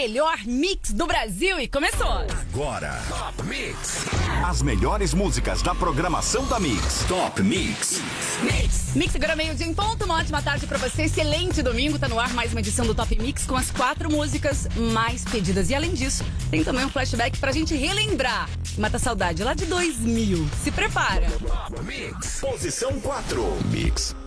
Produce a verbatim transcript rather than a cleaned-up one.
melhor mix do Brasil e começou! Agora, Top Mix. As melhores músicas da programação da Mix. Top Mix. Mix. Mix agora meio-dia em ponto. Uma ótima tarde pra você. Excelente domingo. Tá no ar mais uma edição do Top Mix com as quatro músicas mais pedidas. E além disso, tem também um flashback pra gente relembrar. Mata a saudade lá de dois mil. Se prepara. Top Mix. Posição quatro. Mix.